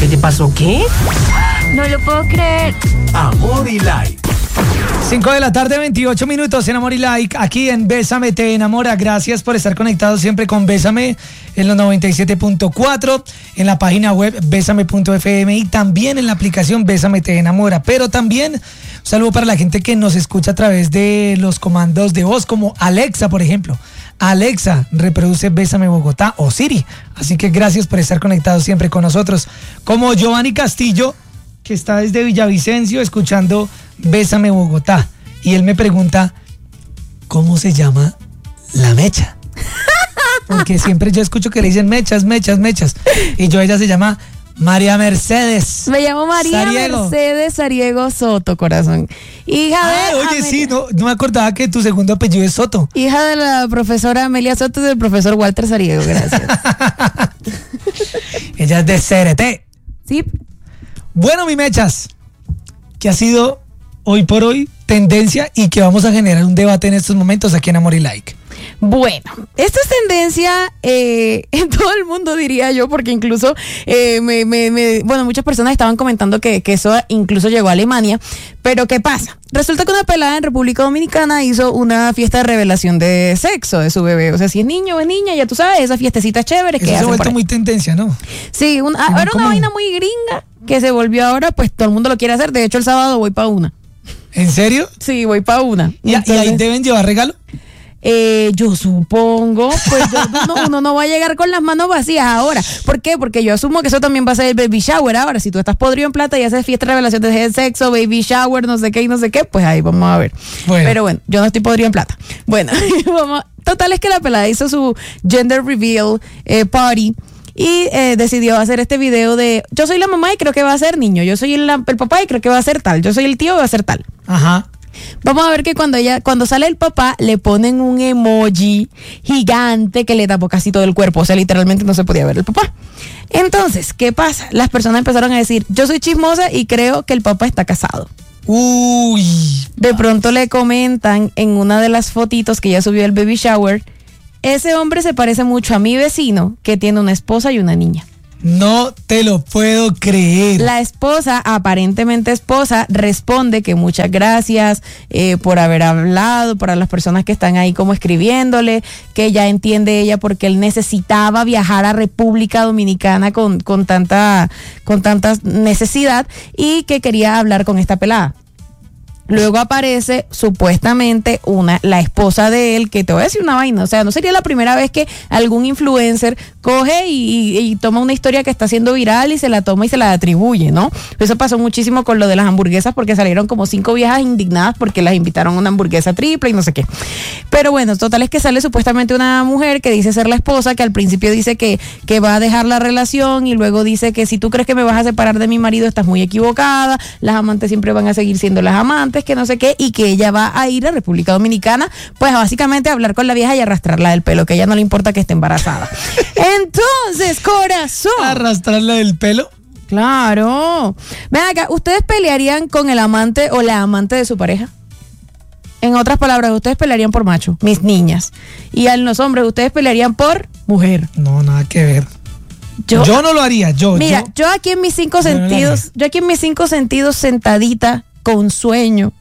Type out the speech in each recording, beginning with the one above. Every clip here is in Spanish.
te pasó qué? No lo puedo creer. Amor y Like. 5 de la tarde, 28 minutos en Amor y Like, aquí en Bésame Te Enamora. Gracias por estar conectados siempre con Bésame en los 97.4, en la página web besame.fm y también en la aplicación Bésame Te Enamora. Pero también un saludo para la gente que nos escucha a través de los comandos de voz, como Alexa, por ejemplo. Alexa, reproduce Bésame Bogotá, o Siri. Así que gracias por estar conectados siempre con nosotros. Como Giovanni Castillo, que está desde Villavicencio escuchando Bésame Bogotá. Y él me pregunta, ¿cómo se llama la mecha? Porque siempre yo escucho que le dicen mechas. Y ella se llama María Mercedes. Me llamo María Mercedes Sariego Soto, corazón. Hija de... Oye, sí, no me acordaba que tu segundo apellido es Soto. Hija de la profesora Amelia Soto y del profesor Walter Sariego, gracias. Ella es de CRT. Sí. Bueno, mi mechas, que ha sido hoy por hoy tendencia y que vamos a generar un debate en estos momentos aquí en Amor y Like. Bueno, esto es tendencia en todo el mundo, diría yo, porque incluso muchas personas estaban comentando que eso incluso llegó a Alemania. Pero ¿qué pasa? Resulta que una pelada en República Dominicana hizo una fiesta de revelación de sexo de su bebé. O sea, si es niño o es niña, ya tú sabes, esas fiestecitas chéveres que eso hacen. Se ha vuelto muy tendencia, ¿no? Sí, era una vaina muy gringa que se volvió ahora, pues todo el mundo lo quiere hacer. De hecho, el sábado voy para una. ¿En serio? Sí, voy para una. ¿Y ahí deben llevar regalo? Yo supongo, pues uno no va a llegar con las manos vacías ahora. ¿Por qué? Porque yo asumo que eso también va a ser el baby shower ahora. Si tú estás podrido en plata y haces fiesta de revelación de sexo, baby shower, no sé qué y no sé qué, pues ahí vamos a ver. Bueno. Pero bueno, yo no estoy podrido en plata. Bueno, total es que la pelada hizo su gender reveal party y decidió hacer este video de yo soy la mamá y creo que va a ser niño, yo soy el papá y creo que va a ser tal, yo soy el tío y va a ser tal. Ajá. Vamos a ver que cuando sale el papá le ponen un emoji gigante que le tapó casi todo el cuerpo, o sea, literalmente no se podía ver el papá. Entonces, ¿qué pasa? Las personas empezaron a decir, yo soy chismosa y creo que el papá está casado. Uy. De pronto le comentan en una de las fotitos que ya subió el baby shower, ese hombre se parece mucho a mi vecino que tiene una esposa y una niña. No te lo puedo creer. La esposa, aparentemente esposa, responde que muchas gracias por haber hablado, para las personas que están ahí como escribiéndole, que ya entiende ella porque él necesitaba viajar a República Dominicana con tanta necesidad y que quería hablar con esta pelada. Luego aparece supuestamente la esposa de él, que te voy a decir una vaina, o sea, no sería la primera vez que algún influencer coge y toma una historia que está siendo viral y se la toma y se la atribuye, ¿no? Eso pasó muchísimo con lo de las hamburguesas porque salieron como 5 viejas indignadas porque las invitaron a una hamburguesa triple y no sé qué. Pero bueno, total es que sale supuestamente una mujer que dice ser la esposa, que al principio dice que va a dejar la relación y luego dice que si tú crees que me vas a separar de mi marido estás muy equivocada, las amantes siempre van a seguir siendo las amantes, que no sé qué, y que ella va a ir a República Dominicana, pues básicamente a hablar con la vieja y arrastrarla del pelo, que a ella no le importa que esté embarazada. Entonces, corazón. ¿Arrastrarla del pelo? Claro. Ven acá, ¿ustedes pelearían con el amante o la amante de su pareja? En otras palabras, ¿ustedes pelearían por macho? Mis niñas. Y a los hombres, ¿ustedes pelearían por mujer? No, nada que ver. Yo no lo haría, yo aquí en mis 5 sentidos, sentadita, con sueño,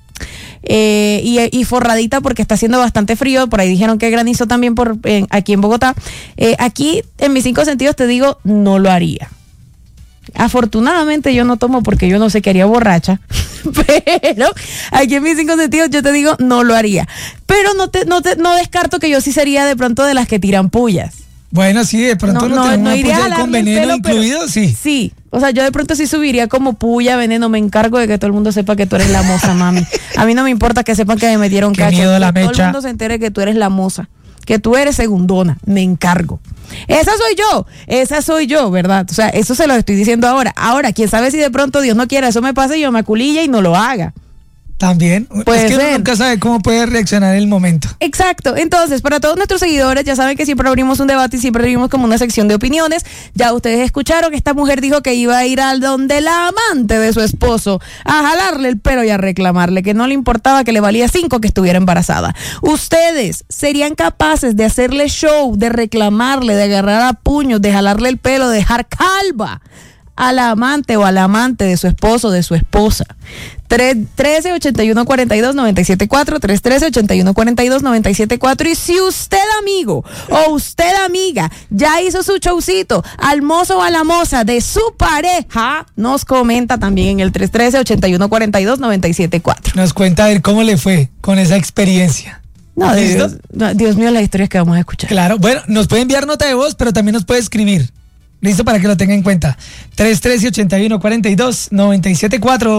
y forradita porque está haciendo bastante frío, por ahí dijeron que granizo también aquí en Bogotá, aquí en mis 5 sentidos te digo, no lo haría. Afortunadamente yo no tomo porque yo no sé qué haría borracha, pero aquí en mis 5 sentidos yo te digo, no lo haría. Pero no descarto que yo sí sería de pronto de las que tiran pullas. Bueno, sí, de pronto no iría con veneno incluido, sí. Sí, o sea, yo de pronto sí subiría como puya, veneno, me encargo de que todo el mundo sepa que tú eres la moza, mami. A mí no me importa que sepan que me metieron cacho, que todo el mundo se entere que tú eres la moza, que tú eres segundona, me encargo. Esa soy yo, ¿verdad? O sea, eso se lo estoy diciendo ahora. Ahora, quién sabe si de pronto Dios no quiera, eso me pase y yo me aculille y no lo haga. También, puede es que ser. uno nunca sabe cómo puede reaccionar en el momento. Exacto, entonces para todos nuestros seguidores ya saben que siempre abrimos un debate y siempre abrimos como una sección de opiniones. Ya ustedes escucharon que esta mujer dijo que iba a ir al donde la amante de su esposo a jalarle el pelo y a reclamarle que no le importaba, que le valía 5 que estuviera embarazada. ¿Ustedes serían capaces de hacerle show, de reclamarle, de agarrar a puños, de jalarle el pelo, de dejar calva a la amante o al amante de su esposo o de su esposa. 313-8142-974, 313-8142-974. Y si usted, amigo o usted, amiga, ya hizo su showcito al mozo o a la moza de su pareja, nos comenta también en el 313-8142-974. Nos cuenta a ver cómo le fue con esa experiencia. No, Dios mío, las historias que vamos a escuchar. Claro, bueno, nos puede enviar nota de voz, pero también nos puede escribir. Listo, para que lo tenga en cuenta. 313-8142-974.